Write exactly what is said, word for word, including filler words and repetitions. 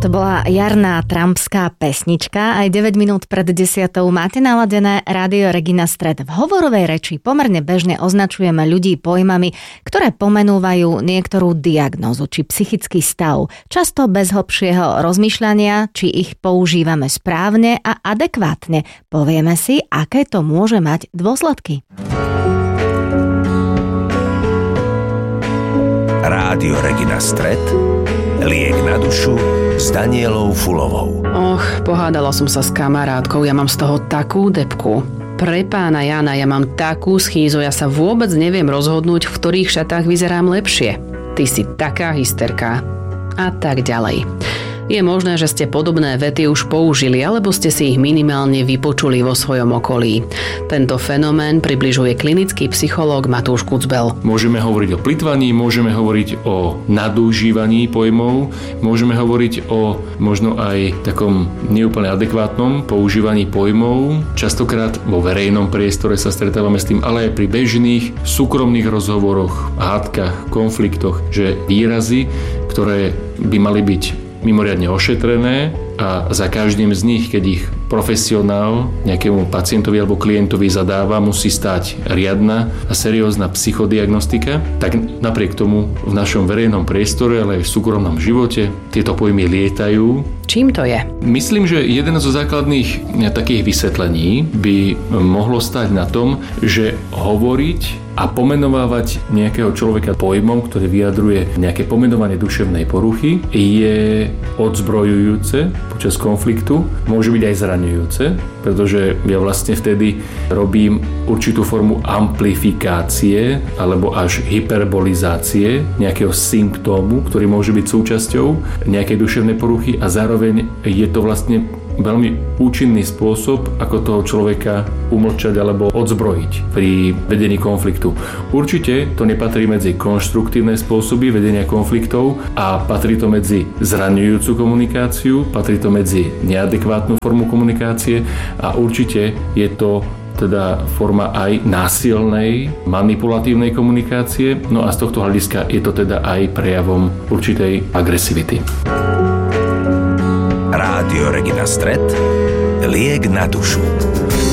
To bola jarná trumpská pesnička. Aj deväť minút pred desiatou máte naladené Rádio Regina Stred. V hovorovej reči pomerne bežne označujeme ľudí pojmami, ktoré pomenúvajú niektorú diagnózu či psychický stav. Často bez hlbšieho rozmýšľania, či ich používame správne a adekvátne. Povieme si, aké to môže mať dôsledky. Rádio Regina Stred, liek na dušu s Danielou Fulovou. Och, pohádala som sa s kamarátkou, ja mám z toho takú debku. Pre pána Jana, ja mám takú schýzu, ja sa vôbec neviem rozhodnúť, v ktorých šatách vyzerám lepšie. Ty si taká hysterka. A tak ďalej. Je možné, že ste podobné vety už použili, alebo ste si ich minimálne vypočuli vo svojom okolí. Tento fenomén približuje klinický psychológ Matúš Kucbel. Môžeme hovoriť o plytvaní, môžeme hovoriť o nadužívaní pojmov, môžeme hovoriť o možno aj takom neúplne adekvátnom používaní pojmov. Častokrát vo verejnom priestore sa stretávame s tým, ale aj pri bežných súkromných rozhovoroch, hádkach, konfliktoch, že výrazy, ktoré by mali byť mimoriadne ošetrené a za každým z nich, keď ich profesionál nejakému pacientovi alebo klientovi zadáva, musí stáť riadna a seriózna psychodiagnostika, tak napriek tomu v našom verejnom priestore, ale aj v súkromnom živote tieto pojmy lietajú. Čím to je? Myslím, že jeden zo základných takých vysvetlení by mohlo stať na tom, že hovoriť a pomenovávať nejakého človeka pojmom, ktorý vyjadruje nejaké pomenovanie duševnej poruchy, je odzbrojujúce počas konfliktu, môže byť aj zraňujúce, pretože ja vlastne vtedy robím určitú formu amplifikácie alebo až hyperbolizácie nejakého symptómu, ktorý môže byť súčasťou nejakej duševnej poruchy a zároveň je to vlastne veľmi účinný spôsob, ako toho človeka umlčať alebo odzbrojiť pri vedení konfliktu. Určite to nepatrí medzi konštruktívne spôsoby vedenia konfliktov a patrí to medzi zraňujúcu komunikáciu, patrí to medzi neadekvátnu formu komunikácie a určite je to teda forma aj násilnej, manipulatívnej komunikácie, no a z tohto hľadiska je to teda aj prejavom určitej agresivity. Rádio Regina Stred, liek na dušu.